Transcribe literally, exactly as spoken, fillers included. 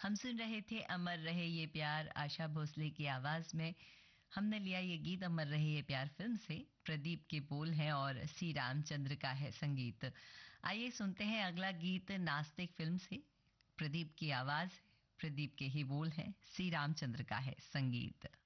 हम सुन रहे थे अमर रहे ये प्यार आशा भोसले की आवाज में। हमने लिया ये गीत अमर रहे ये प्यार फिल्म से। प्रदीप के बोल हैं और सी रामचंद्र का है संगीत। आइए सुनते हैं अगला गीत नास्तिक फिल्म से। प्रदीप की आवाज, प्रदीप के ही बोल हैं, सी रामचंद्र का है संगीत।